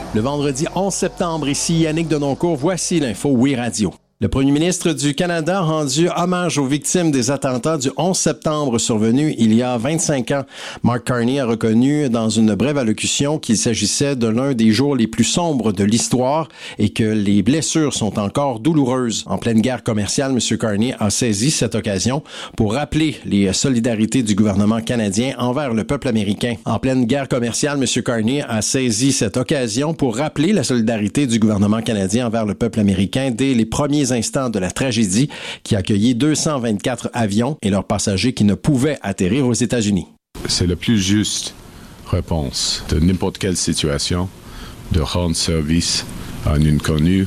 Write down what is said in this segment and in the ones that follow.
Le vendredi 11 septembre, ici Yannick Denoncourt, voici l'info Oui Radio. Le premier ministre du Canada a rendu hommage aux victimes des attentats du 11 septembre survenus il y a 25 ans. Mark Carney a reconnu dans une brève allocution qu'il s'agissait de l'un des jours les plus sombres de l'histoire et que les blessures sont encore douloureuses. En pleine guerre commerciale, M. Carney a saisi cette occasion pour rappeler les solidarités du gouvernement canadien envers le peuple américain. En pleine guerre commerciale, M. Carney a saisi cette occasion pour rappeler la solidarité du gouvernement canadien envers le peuple américain dès les premiers instants de la tragédie qui a accueilli 224 avions et leurs passagers qui ne pouvaient atterrir aux États-Unis. C'est la plus juste réponse de n'importe quelle situation de rendre service à un inconnu,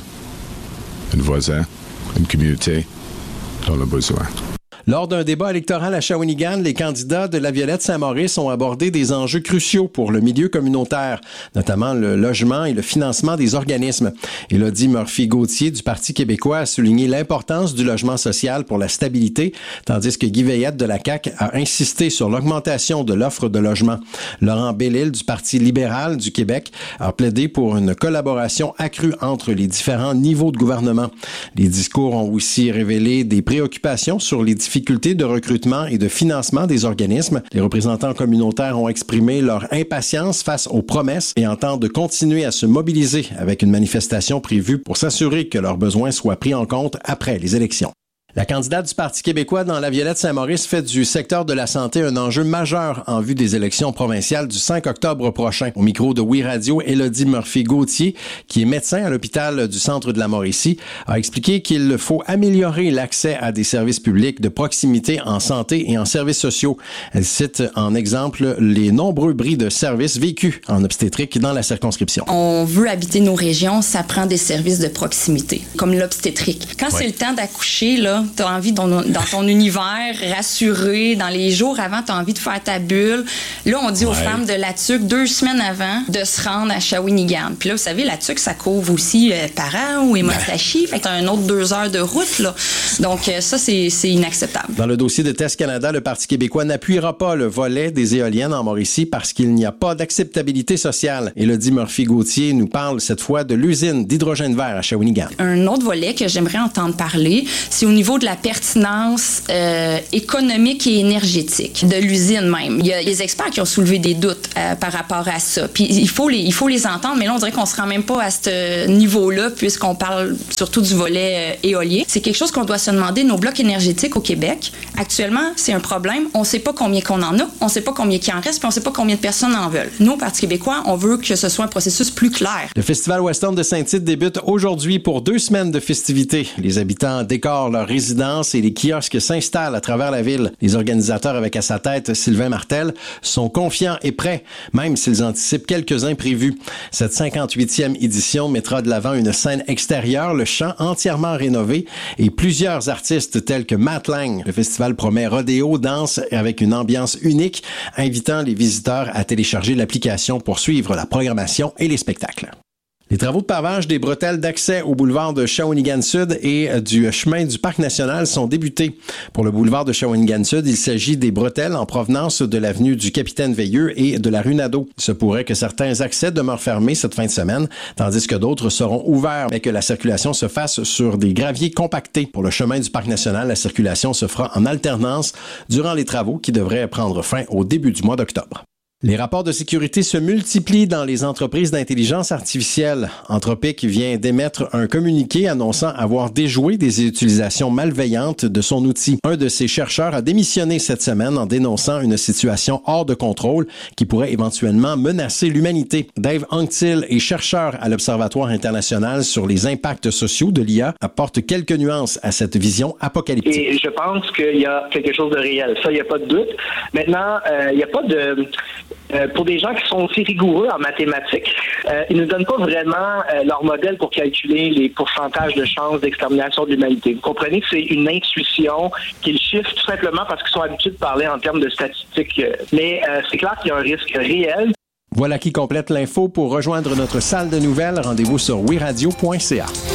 un voisin, une communauté dans le besoin. Lors d'un débat électoral à Shawinigan, les candidats de la Violette Saint-Maurice ont abordé des enjeux cruciaux pour le milieu communautaire, notamment le logement et le financement des organismes. Élodie Murphy-Gauthier du Parti québécois a souligné l'importance du logement social pour la stabilité, tandis que Guy Veillette de la CAQ a insisté sur l'augmentation de l'offre de logement. Laurent Bellil du Parti libéral du Québec a plaidé pour une collaboration accrue entre les différents niveaux de gouvernement. Les discours ont aussi révélé des préoccupations sur les difficultés de recrutement et de financement des organismes. Les représentants communautaires ont exprimé leur impatience face aux promesses et entendent continuer à se mobiliser avec une manifestation prévue pour s'assurer que leurs besoins soient pris en compte après les élections. La candidate du Parti québécois dans la Violette Saint-Maurice fait du secteur de la santé un enjeu majeur en vue des élections provinciales du 5 octobre prochain. Au micro de Oui Radio, Élodie Murphy-Gauthier, qui est médecin à l'hôpital du centre de la Mauricie, a expliqué qu'il faut améliorer l'accès à des services publics de proximité en santé et en services sociaux. Elle cite en exemple les nombreux bris de services vécus en obstétrique dans la circonscription. On veut habiter nos régions, ça prend des services de proximité, comme l'obstétrique. Quand c'est le temps d'accoucher, là, t'as envie dans ton univers rassuré, dans les jours avant, t'as envie de faire ta bulle. Là, on dit aux femmes de la TUC 2 semaines avant de se rendre à Shawinigan. Puis là, vous savez, la TUC, ça couvre aussi Parent ou Emotachie. Fait que t'as un autre 2 heures de route, là. Donc, ça, c'est inacceptable. Dans le dossier de Test Canada, le Parti québécois n'appuiera pas le volet des éoliennes en Mauricie parce qu'il n'y a pas d'acceptabilité sociale. Élodie Murphy-Gauthier nous parle cette fois de l'usine d'hydrogène vert à Shawinigan. Un autre volet que j'aimerais entendre parler, c'est au niveau de la pertinence économique et énergétique de l'usine même. Il y a des experts qui ont soulevé des doutes par rapport à ça. Puis il faut les entendre, mais là, on dirait qu'on se rend même pas à ce niveau-là puisqu'on parle surtout du volet éolien. C'est quelque chose qu'on doit se demander. Nos blocs énergétiques au Québec, actuellement, c'est un problème. On sait pas combien qu'on en a, on sait pas combien qu'il en reste, puis on sait pas combien de personnes en veulent. Nous, au Parti québécois, on veut que ce soit un processus plus clair. Le Festival Western de Saint-Tite débute aujourd'hui pour 2 semaines de festivités. Les habitants décorent leur résidence et les kiosques s'installent à travers la ville. Les organisateurs, avec à sa tête Sylvain Martel, sont confiants et prêts, même s'ils anticipent quelques imprévus. Cette 58e édition mettra de l'avant une scène extérieure, le champ entièrement rénové et plusieurs artistes tels que Matt Lang. Le festival promet rodéo, danse avec une ambiance unique, invitant les visiteurs à télécharger l'application pour suivre la programmation et les spectacles. Les travaux de pavage des bretelles d'accès au boulevard de Shawinigan-Sud et du chemin du Parc national sont débutés. Pour le boulevard de Shawinigan-Sud, il s'agit des bretelles en provenance de l'avenue du Capitaine-Veilleux et de la rue Nadeau. Il se pourrait que certains accès demeurent fermés cette fin de semaine, tandis que d'autres seront ouverts, mais que la circulation se fasse sur des graviers compactés. Pour le chemin du Parc national, la circulation se fera en alternance durant les travaux qui devraient prendre fin au début du mois d'octobre. Les rapports de sécurité se multiplient dans les entreprises d'intelligence artificielle. Anthropic vient d'émettre un communiqué annonçant avoir déjoué des utilisations malveillantes de son outil. Un de ses chercheurs a démissionné cette semaine en dénonçant une situation hors de contrôle qui pourrait éventuellement menacer l'humanité. Dave Anctil est chercheur à l'Observatoire international sur les impacts sociaux de l'IA, apporte quelques nuances à cette vision apocalyptique. Et je pense qu'il y a quelque chose de réel. Ça, il n'y a pas de doute. Maintenant, il n'y a pas de... pour des gens qui sont aussi rigoureux en mathématiques, ils ne donnent pas vraiment leur modèle pour calculer les pourcentages de chances d'extermination de l'humanité. Vous comprenez que c'est une intuition qu'ils chiffrent tout simplement parce qu'ils sont habitués de parler en termes de statistiques. Mais c'est clair qu'il y a un risque réel. Voilà qui complète l'info. Pour rejoindre notre salle de nouvelles, rendez-vous sur wiradio.ca.